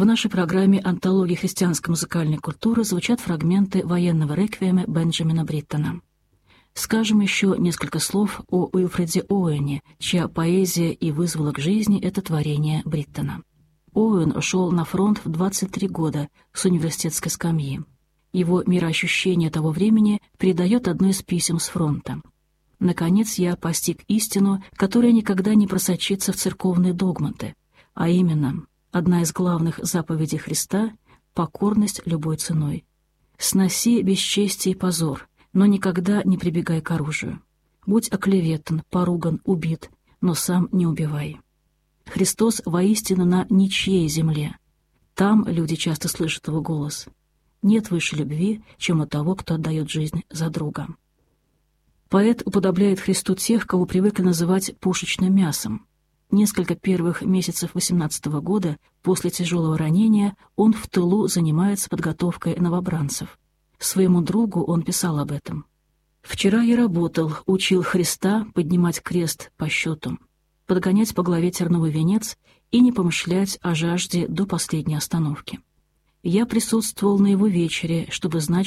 В нашей программе «Антология христианской музыкальной культуры» звучат фрагменты военного реквиема Бенджамина Бриттона. Скажем еще несколько слов о Уилфреде Оуэне, чья поэзия и вызвала к жизни это творение Бриттона. Оуэн ушел на фронт в 23 года с университетской скамьи. Его мироощущение того времени передает одно из писем с фронта. «Наконец я постиг истину, которая никогда не просочится в церковные догматы, а именно, одна из главных заповедей Христа — покорность любой ценой. Сноси бесчестие и позор, но никогда не прибегай к оружию. Будь оклеветан, поруган, убит, но сам не убивай». Христос воистину на ничьей земле. Там люди часто слышат его голос. Нет выше любви, чем у того, кто отдает жизнь за друга. Поэт уподобляет Христу тех, кого привыкли называть пушечным мясом. Несколько первых месяцев 18 года после тяжелого ранения он в тылу занимается подготовкой новобранцев. Своему другу он писал об этом. «Вчера я работал, учил Христа поднимать крест по счету, подгонять по голове терновый венец и не помышлять о жажде до последней остановки. Я присутствовал на его вечере, чтобы знать,